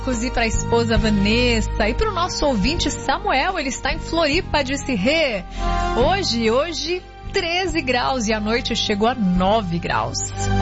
E para a esposa Vanessa e para o nosso ouvinte Samuel, ele está em Floripa, disse hoje 13 graus e à noite chegou a 9 graus.